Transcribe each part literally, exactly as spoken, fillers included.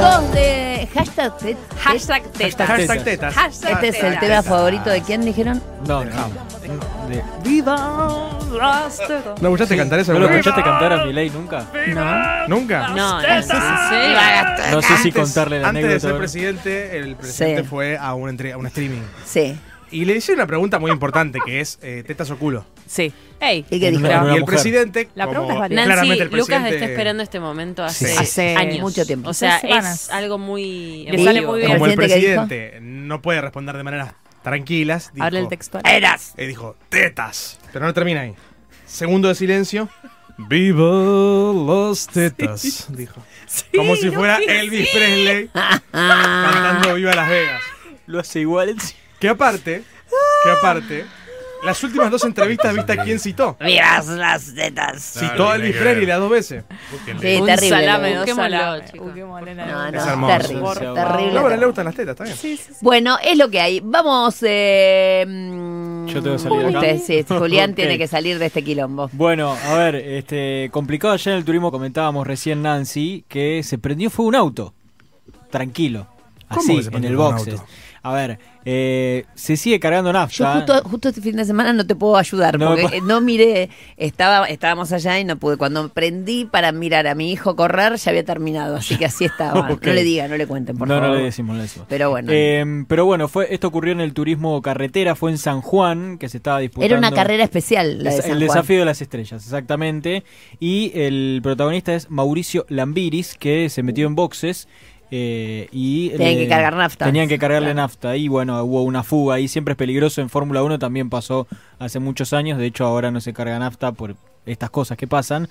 chicos de hashtag tet- Hashtag tetas. Hashtag tetas. Hashtag Este es el tetas. tema favorito de quién dijeron. No, no. De- Viva las tetas. ¿No escuchaste cantar eso ¿No lo alguna vez? escuchaste cantar a Milei nunca? No. ¿Nunca? No, no sé si sí. No sé si contarle la Antes de anécdota. ser ¿verdad? presidente, el presidente Sí. fue a un, entre- a un streaming. Sí. Y le hice una pregunta muy importante, que es eh, tetas o culo. Sí. Ey. ¿Y qué En dijo? una- Y el mujer. presidente, La como pregunta es válida. claramente Nancy, el Lucas presidente... está esperando este momento hace, Sí. Hace años. mucho tiempo. O sea, Dos semanas. es algo muy Le sale emotivo. muy bien. Como el ¿El presidente qué presidente no puede responder de maneras tranquilas, dijo, Habla el textual. Eras. eh, dijo, tetas. Pero no termina ahí. Segundo de silencio. ¡Viva las tetas! Dijo. Como si fuera Elvis Presley cantando Viva Las Vegas. Lo hace igual. Que aparte, que aparte, las últimas dos entrevistas, ¿viste a quién citó? Miras las tetas. Citó a Elvis Presley las dos veces. Sí, Un terrible. salame, lo- dos Busquémoslo, salames. chicos. Busquémosle la- No, no, Es hermoso. terrible. Sí, terrible. No, pero le gustan las tetas, está bien. Sí, sí, sí. Bueno, es lo que hay. Vamos. Eh, mm, Yo tengo que salir de acá. usted, sí, Julián Ok. tiene que salir de este quilombo. Bueno, a ver, este complicado ayer en el turismo, comentábamos recién Nancy, que se prendió fuego un auto. Tranquilo. ¿Cómo Así, que se en prendió el fuego un boxes. auto? A ver, eh, se sigue cargando Yo nafta. justo, justo este fin de semana no te puedo ayudar No me porque puedo- no miré, estaba, estábamos allá y no pude. Cuando prendí para mirar a mi hijo correr ya había terminado, así que así estaba. Ok. No le digan, no le cuenten, por no, favor. no le decimos, no le decimos. Pero bueno. Eh, pero bueno, fue esto ocurrió en el turismo carretera, fue en San Juan, que se estaba disputando. Era una carrera especial la de Es- San el Juan. desafío de las estrellas, exactamente. Y el protagonista es Mauricio Lambiris, que se metió en boxes. Eh, y Tenían le- que cargar nafta. Tenían que cargarle Claro. nafta. Y bueno, hubo una fuga. Y siempre es peligroso en Fórmula uno, también pasó hace muchos años. De hecho, ahora no se carga nafta por estas cosas que pasan.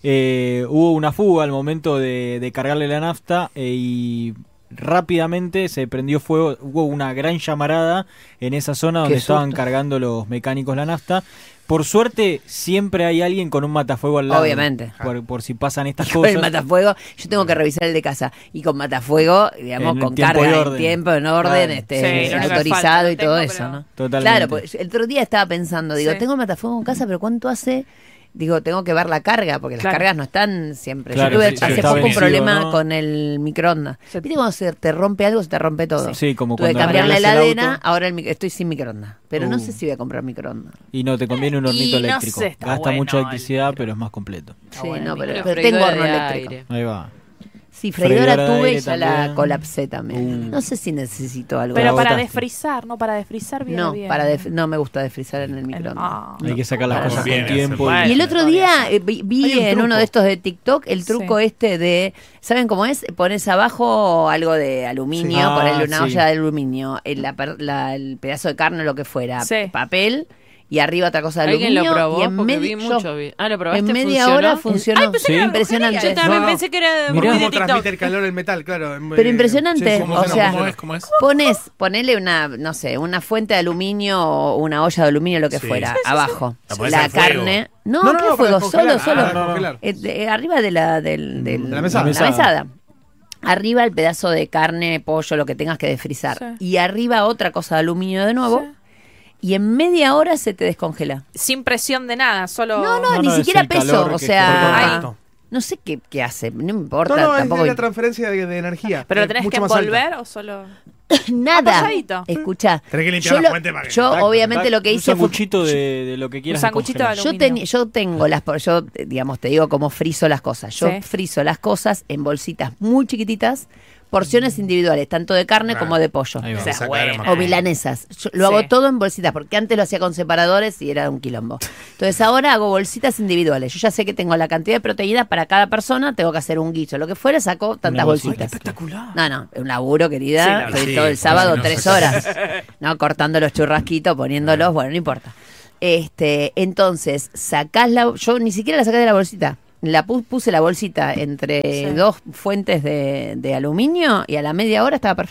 Eh, hubo una fuga al momento de, de cargarle la nafta eh, y rápidamente se prendió fuego. Hubo una gran llamarada en esa zona donde Qué estaban susto. cargando los mecánicos la nafta. Por suerte, siempre hay alguien con un matafuego al lado. Obviamente. Por, por si pasan estas Y con cosas. el matafuego, yo tengo que revisar el de casa. Y con matafuego, digamos, En con tiempo y carga en orden. tiempo, en orden, Claro. este, Sí, lo único que autorizado falta, y lo todo tengo, eso, pero- ¿no? Totalmente. Claro, pues el otro día estaba pensando, digo, Sí. tengo matafuego en casa, pero ¿cuánto hace? Digo, tengo que ver la carga, porque las Claro. cargas no están siempre. Claro, Yo tuve sí, sí, hace está poco un vencido, problema ¿no? con el microondas. Sí. ¿Viste cuando se te rompe algo, se te rompe todo? Sí, como Tuve que cuando cambiar la arreglas el heladera, auto. ahora el mic- estoy sin microondas. Pero no Uh. sé si voy a comprar microondas. Y no te conviene un hornito Y no eléctrico. sé, está Gasta bueno mucha el electricidad, micro. pero es más completo. Sí, bueno, no, el pero, micro. pero tengo horno Freidora de eléctrico. aire. Ahí va. Sí, freidora Freidora de tuve y aire ya la también. colapsé también. Uh. No sé si necesito algo. Pero La para botaste. desfrizar, no para desfrizar bien. No, bien. para def- no me gusta desfrizar en el El- microondas. ah. Hay que sacar las para cosas nada. con tiempo. Bueno. Y el otro día eh, vi, vi Hay un en truco. uno de estos de TikTok el truco Sí. este de, ¿saben cómo es? Pones abajo algo de aluminio, Sí. Ah, ponerle una sí. olla de aluminio, el, la per- la- el pedazo de carne o lo que fuera, Sí. papel y arriba otra cosa de ¿Alguien aluminio. lo probó? y en Porque medio, vi yo- mucho. vi- Ah, ¿lo probaste? en media ¿Funcionó? hora funcionó. Ay, pensé que era impresionante. Yo también No, no. pensé que era Mirá. muy de ¿Cómo TikTok. transmite el calor el metal? Claro. en- Pero eh, impresionante, sí, ¿cómo o se sea, llama? ¿Cómo es? ¿Cómo es? Pones, ponele una, no sé, una fuente de aluminio o una olla de aluminio, lo que Sí. fuera, Sí, sí, abajo. La ponés La al fuego. carne. No, No, no, ¿qué no, fuego? para congelar. Solo, solo. Ah, para congelar. Eh, de- arriba de la, del, del- De la mesada. la mesada. mesada. Arriba el pedazo de carne, pollo, lo que tengas que desfrizar. Sí. Y arriba otra cosa de aluminio de nuevo. Sí. Y en media hora se te descongela. Sin presión de nada, solo. No, no, No, ni no, es siquiera el peso. calor O que sea, Por Ay. contacto. no sé qué, qué hace. No me importa. No, no, es tampoco. de la transferencia de, de energía. Pero lo Es tenés mucho que más alta. envolver o solo. Nada. Apoyadito. Escuchá. Tenés que limpiar yo la lo- fuente para que- yo Tac, obviamente tac, lo que un hice fue sanguchito de, de lo que quieras. Un sanguchito de descongelar. Yo, aluminio. teni- yo tengo las, por- yo eh, digamos, te digo cómo frizo las cosas. Yo Sí. frizo las cosas en bolsitas muy chiquititas, porciones individuales, tanto de carne Ah. como de pollo. Ahí va. O sea, Esa bueno. cara más- O milanesas. Yo lo Sí. hago todo en bolsitas, porque antes lo hacía con separadores y era un quilombo. Entonces ahora hago bolsitas individuales. Yo ya sé que tengo la cantidad de proteínas para cada persona, tengo que hacer un guiso, lo que fuera, saco tantas Una bolsita. bolsitas. Espectacular. No, no, es un laburo, querida. Sí, la- Estoy sí, todo el por sábado si no tres sacas. horas, ¿no? Cortando los churrasquitos, poniéndolos, bueno, no importa. Este, entonces, sacás la, yo ni siquiera la saqué de la bolsita. La pu- puse la bolsita entre Sí. dos fuentes de, de aluminio y a la media hora estaba perfecto.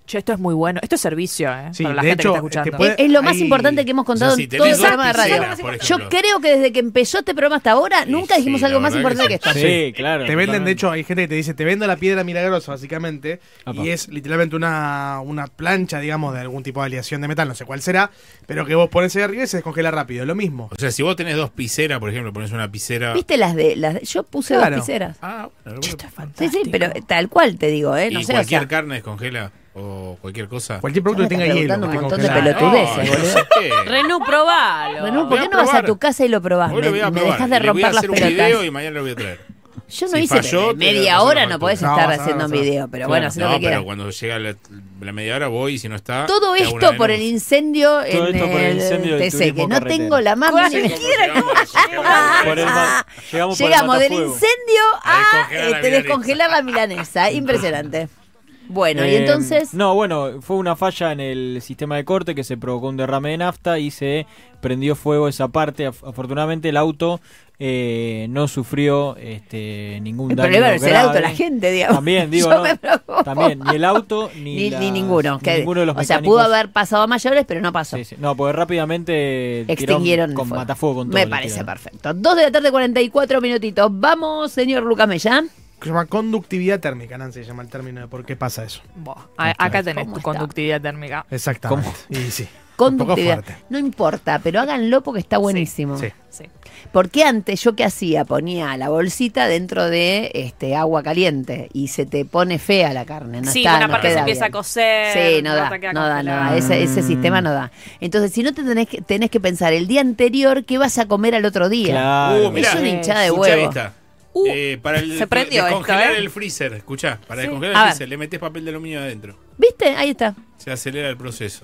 Che, esto es muy bueno. Esto es servicio, ¿eh? Sí, para la de gente hecho, que está escuchando. te puede- Es, es lo más Ahí- importante que hemos contado O sea, si en todo el tenés dos programa de radio. pizzeras, por Yo ejemplo. creo que desde que empezó este programa hasta ahora, Sí, nunca dijimos sí, algo la más verdad importante que, que esto. Sí, claro. Te venden, de totalmente. hecho, hay gente que te dice, te vendo la piedra milagrosa, básicamente, Apa. y es literalmente una, una plancha, digamos, de algún tipo de aleación de metal, no sé cuál será, pero que vos pones ahí arriba y se descongela rápido, lo mismo. O sea, si vos tenés dos pizzeras, por ejemplo, pones una pizera. ¿Viste las de las de- yo puse Claro. dos pizzeras. Ah, bueno, Esto es Sí, fantástico. sí, pero tal cual te digo, ¿eh? No y sé, o cualquier sea, carne descongela o cualquier cosa. Cualquier producto que Ya me tenga estás hielo. preguntando que un montón de congelado. pelotudeces, no, boludo. no sé. Renú, probalo. Renú, ¿por Voy qué a no vas a probar. tu casa y lo probás? Hoy Me, lo voy a me probar. dejas de Le voy a romper las hacer un pelotas. video y mañana lo voy a traer. Yo no Si hice falló, te- te media paso la hora, no factura. podés No, estar vas a- haciendo un vas a- video, pero Claro. bueno, si lo No, que pero quieras. cuando llega la, la media hora voy y si no está. Todo te hago esto una por el denuncia. incendio en esto por el el incendio del T C, que turismo no carretera. tengo la más mínima ¿Cómo llegamos a descongelar? Por el ma- llegamos por el Llegamos del matafuego. incendio A a descongelar la este, milanesa. descongelar la milanesa. Impresionante. Bueno, y Eh, entonces. No, bueno, fue una falla en el sistema de corte que se provocó un derrame de nafta y se prendió fuego esa parte. Af- Afortunadamente el auto eh, no sufrió este, ningún El daño problema no es el grave. auto, la gente, digamos. También, digo, Yo no, me preocupo. también, ni el auto ni, Ni, las- ni ninguno. que- ninguno de los o sea, mecánicos. pudo haber pasado a mayores, pero no pasó. Sí, sí. No, porque rápidamente Extinguieron tiraron el con fuego. matafuego con todo. Me le parece tiraron. perfecto. Dos de la tarde, cuarenta y cuatro minutitos. Vamos, señor Lucas Mellán. Se llama conductividad térmica, Nancy, se llama el término de por qué pasa eso. Buah, a- acá tenés ¿Cómo tu está? conductividad térmica. Exactamente. Y sí. Conductividad. Un poco fuerte. No importa, pero háganlo porque está buenísimo. Sí. Sí. Porque antes yo qué hacía, ponía la bolsita dentro de este agua caliente y se te pone fea la carne, no sí, está, una no parte se queda empieza bien. a cocer. Sí, no la da, otra queda no da, no da. congelada. Ese, ese sistema no da. Entonces, si no te tenés que, tenés que pensar el día anterior qué vas a comer al otro día. Claro. Uh, mirá, Es una hinchada de escuchá huevo. esta. Uh, Eh, para el, se prendió descongelar esto, ¿eh? el freezer, escuchá, para Sí. descongelar A el ver. freezer le metés papel de aluminio adentro. ¿Viste? Ahí está. Se acelera el proceso.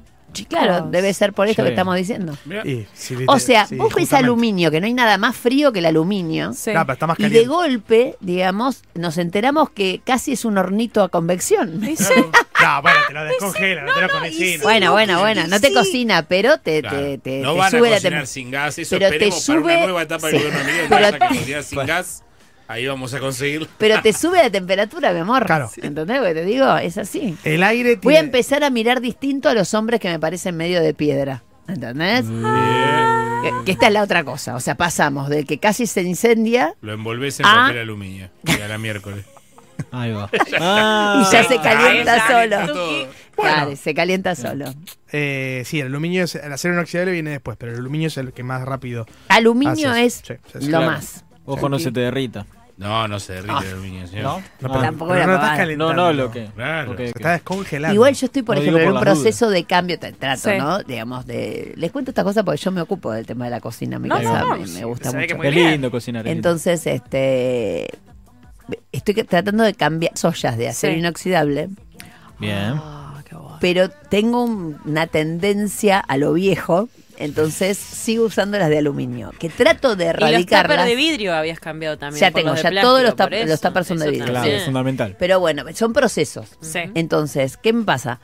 Claro, debe ser por esto Sí. que estamos diciendo. Mirá. Y, sí, O sea, sí, vos ves justamente. aluminio, que no hay nada más frío que el aluminio. Sí. Claro, pero está más Y de caliente. golpe, digamos, nos enteramos que casi es un hornito a convección. No, bueno, te lo descongela, no te lo conecina. Bueno, bueno, bueno, no te cocina, pero te, Claro. te, te, no te van a sube la cocinar temperatura. sin gas, eso Pero te esperemos para sube- una nueva etapa del sí. gobierno de Miguel, Pero vaya que te- cocinar sin gas, ahí vamos a conseguir. Pero te sube la temperatura, mi amor. Claro. ¿Entendés lo que te digo? Es así. El aire Voy a tiene- empezar a mirar distinto a los hombres que me parecen medio de piedra. ¿Entendés? Que, que esta es la otra cosa. O sea, pasamos de que casi se incendia Lo envolvés en Ah. papel aluminio. Y a la miércoles. Ahí va. Ah, y ya se calienta Ahí está, solo. todo. Claro, se calienta solo. Eh, sí, el aluminio es, el acero inoxidable viene después, pero el aluminio es el que más rápido. Aluminio hace es eso. Sí, sí, sí. lo Claro. más. Ojo, no se te derrita. No, no se derrite el aluminio, señor. No, Ah. pero, Tampoco pero era no estás pavada. calentando. No, no, lo que. Claro. ok, Se ok. está descongelando. Igual yo estoy, por No ejemplo, digo en por un las proceso de cambio, te- trato, Sí. ¿no? Digamos, de... Les cuento estas cosas porque yo me ocupo del tema de la cocina. En mi No, casa no, me, sí, me gusta se ve que mucho. muy Es bien. lindo cocinar. es lindo. Entonces, este... Estoy que- tratando de cambiar ollas de acero Sí. inoxidable, Bien. Ah, qué bueno. pero tengo un- una tendencia a lo viejo, entonces sigo usando las de aluminio, que trato de Y los erradicarlas. tuppers de vidrio habías cambiado también. Ya por tengo, los de ya plástico, todos los por tap- eso. los tuppers son de Eso vidrio. Claro, también. es fundamental. Pero bueno, son procesos. Sí. Entonces, ¿qué me pasa?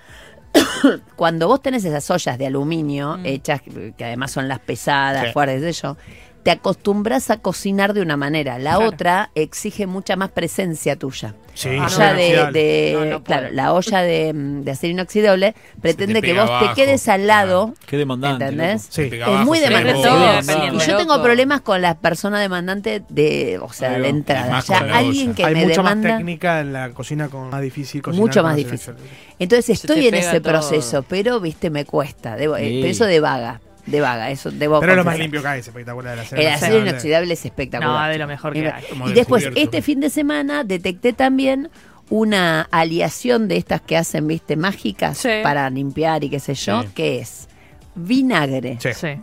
Cuando vos tenés esas ollas de aluminio Mm. hechas, que además son las pesadas, Sí. fuertes de ello, te acostumbras a cocinar de una manera. La Claro. otra exige mucha más presencia tuya. Sí, La Ah, olla no, de, inoxidable. de- No, no claro, puedo. la olla de, mm, de acero inoxidable pretende que pega vos abajo. te quedes al lado, Qué demandante. ¿entendés? loco. Sí. Se pega Es abajo, muy se demandante. pega Todo abajo. dependiendo. Y yo tengo loco. problemas con las personas demandantes de, o sea, Ahí de va. entrada. Además Ya con la alguien olla. que Hay me mucha demanda. más técnica en la cocina, con más difícil cocinar. Mucho con más acero difícil. inoxidable. Entonces Se estoy te en pega ese todo. proceso, pero viste, me cuesta. Debo, eh, Sí. pero eso de vaga, de vaga, eso debo Pero es lo más confesar. limpio que hay, es espectacular. El acero El acero inoxidable. inoxidable es espectacular. No, de lo mejor que hay. Como Y después, descubierto. este fin de semana detecté también una aleación de estas que hacen, viste, mágicas Sí. para limpiar y qué sé yo, Sí. que es vinagre, Sí. Sí.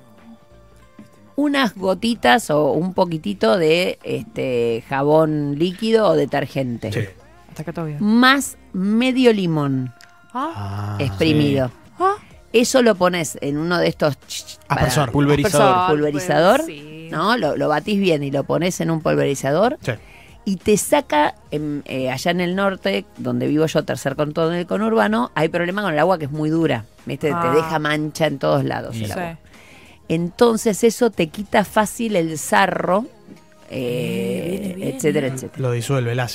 unas gotitas o un poquitito de este jabón líquido o detergente, Sí. Hasta acá todo bien. más medio limón Ah, exprimido. Ah. Eso lo pones en uno de estos ch- ch- para- Aspersor. Pulverizador. Aspersor, pulverizador, pues, sí. ¿no? Lo, lo batís bien y lo pones en un pulverizador Sí. y te saca, en- eh, allá en el norte, donde vivo yo, tercer con el conurbano, hay problema con el agua que es muy dura, ¿viste? Ah. Te deja mancha en todos lados el Sí. agua. Entonces eso te quita fácil el sarro, eh, Eh, viene bien. etcétera, etcétera. Lo disuelve el ácido.